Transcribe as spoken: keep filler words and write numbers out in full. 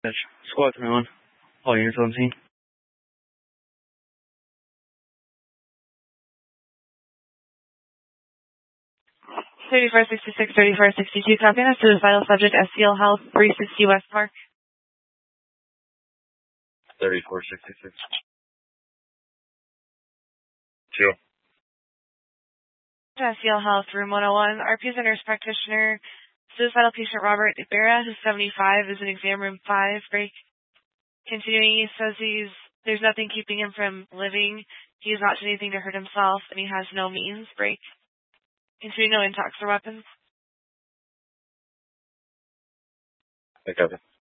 That's squad three one. All units on scene. thirty-four sixty-six, thirty-four sixty-two, copy us to the vital subject, S C L Health, three sixty West Park. thirty-four sixty-six. Two. S C L Health, room one oh one. R P is a nurse practitioner. Suicidal patient Robert Ibarra, who's seventy-five, is in exam room five. Break. Continuing, he says he's there's nothing keeping him from living. He has not done anything to hurt himself, and he has no means. Break. Continuing, no intox or weapons. I got it.